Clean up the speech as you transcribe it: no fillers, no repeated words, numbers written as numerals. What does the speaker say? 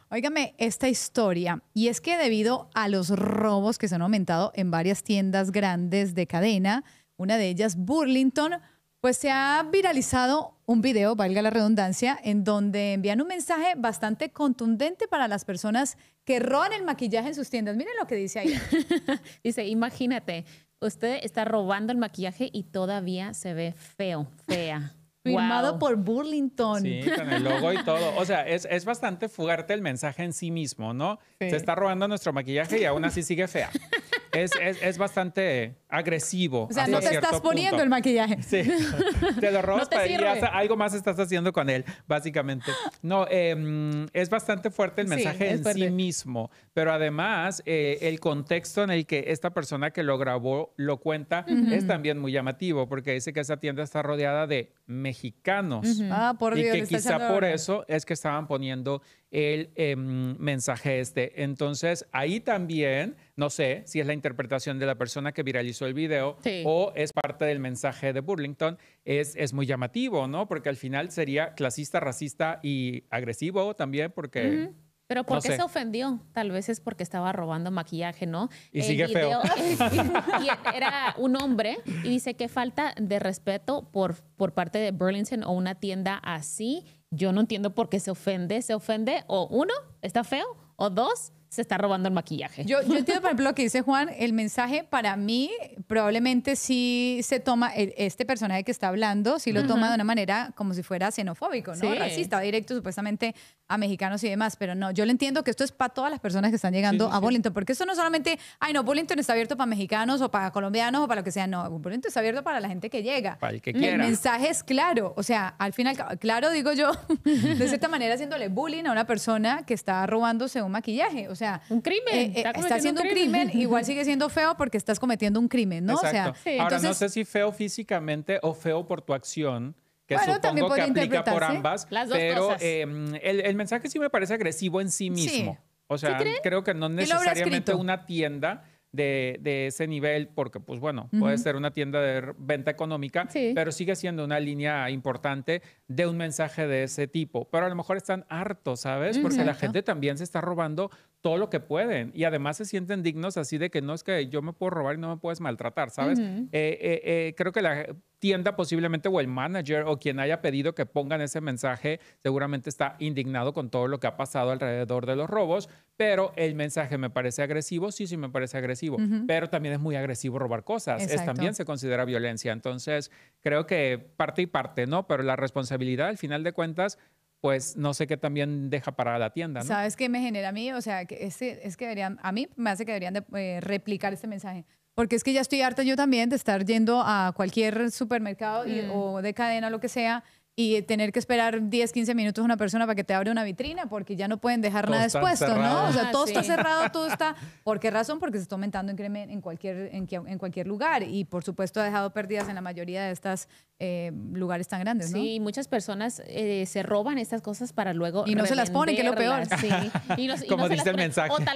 Óigame esta historia, y es que debido a los robos que se han aumentado en varias tiendas grandes de cadena, una de ellas Burlington, pues se ha viralizado un video, valga la redundancia, en donde envían un mensaje bastante contundente para las personas que roban el maquillaje en sus tiendas. Miren lo que dice ahí. Dice, imagínate, usted está robando el maquillaje y todavía se ve feo, fea. Firmado Wow. por Burlington. Sí, con el logo y todo. O sea, es bastante fuerte el mensaje en sí mismo, ¿no? Sí. Se está robando nuestro maquillaje y aún así sigue fea. Es bastante agresivo. O sea, hasta no te cierto estás poniendo punto. el maquillaje. Sí, te lo robas No te para ir sirve. algo más estás haciendo con él, básicamente. No, es bastante fuerte el Sí, mensaje es en fuerte. sí mismo, pero además el contexto en el que esta persona que lo grabó lo cuenta es también muy llamativo, porque dice que esa tienda está rodeada de mexicanos. Ah, por Y Dios, que le está quizá echando por ahora. eso es que estaban poniendo el mensaje este. Entonces, ahí también, no sé si es la interpretación de la persona que viralizó el video Sí. o es parte del mensaje de Burlington, es muy llamativo, ¿no? Porque al final sería clasista, racista y agresivo también, porque... Pero ¿por No qué sé. se ofendió? Tal vez es porque estaba robando maquillaje, ¿no? Y El sigue feo. y era un hombre y dice que falta de respeto por parte de Burlington o una tienda así. Yo no entiendo por qué se ofende. Se ofende o uno, está feo, o dos, se está robando el maquillaje. Yo entiendo, por ejemplo, lo que dice Juan. El mensaje para mí probablemente sí se toma, este personaje que está hablando, sí lo toma de una manera como si fuera xenofóbico, ¿no? Sí. Racista, directo supuestamente a mexicanos y demás. Pero no, yo le entiendo que esto es para todas las personas que están llegando Sí, sí, a sí. Burlington. Porque esto no solamente, ay, no, Burlington está abierto para mexicanos o para colombianos o para lo que sea. No, Burlington está abierto para la gente que llega. Para el que El quiera. mensaje es claro. O sea, al final, claro, digo yo, de cierta manera haciéndole bullying a una persona que está robándose un maquillaje. O sea, Un crimen. Está está cometiendo haciendo un un crimen, crimen. igual sigue siendo feo porque estás cometiendo un crimen, ¿no? Exacto. O sea, Sí. Ahora, no entonces, sé si feo físicamente o feo por tu acción, que Bueno, también supongo que podría aplica por interpretarse. ambas, Las dos pero cosas. el mensaje sí me parece agresivo en sí mismo. Sí. O sea, creo que no lo habrá necesariamente escrito? una tienda de ese nivel, porque pues bueno, puede ser una tienda de venta económica, Sí. pero sigue siendo una línea importante de un mensaje de ese tipo. Pero a lo mejor están hartos, ¿sabes? Porque la Exacto. gente también se está robando todo lo que pueden y además se sienten dignos así de que no es que yo me puedo robar y no me puedes maltratar, ¿sabes? Creo que la tienda posiblemente o el manager o quien haya pedido que pongan ese mensaje seguramente está indignado con todo lo que ha pasado alrededor de los robos, pero el mensaje me parece agresivo, sí me parece agresivo, pero también es muy agresivo robar cosas, Exacto. también se considera violencia, entonces creo que parte y parte, ¿no? Pero la responsabilidad al final de cuentas pues no sé qué también deja para la tienda, ¿no? ¿sabes qué me genera a mí? O sea, que es que deberían, a mí me hace que deberían de, replicar este mensaje. Porque es que ya estoy harta yo también de estar yendo a cualquier supermercado o de cadena o lo que sea y tener que esperar 10, 15 minutos a una persona para que te abra una vitrina porque ya no pueden dejar Todo nada está expuesto, ¿no? cerrado. O sea, todo Sí. está cerrado, todo está... ¿Por qué razón? Porque se está aumentando el crimen en cualquier lugar y por supuesto ha dejado pérdidas en la mayoría de estos lugares tan grandes, ¿no? Sí, muchas personas se roban estas cosas para luego Y no se las ponen, que es lo peor. revenderlas, Sí. Y Como se las dice el ponen. mensaje. O tal